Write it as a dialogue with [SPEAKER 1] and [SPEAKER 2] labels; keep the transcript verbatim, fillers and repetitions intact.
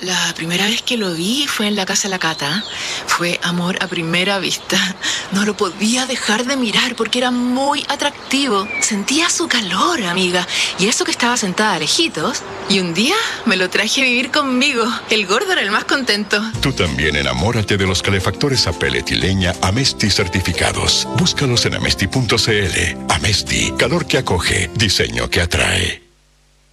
[SPEAKER 1] La primera vez que lo vi fue en la casa de la Cata. Fue amor a primera vista. No lo podía dejar de mirar porque era muy atractivo. Sentía su calor, amiga. Y eso que estaba sentada a lejitos. Y un día me lo traje a vivir conmigo. El gordo era el más contento.
[SPEAKER 2] Tú también enamórate de los calefactores a pellet y leña Amesti certificados. Búscalos en amesti punto c l. Amesti, calor que acoge, diseño que atrae.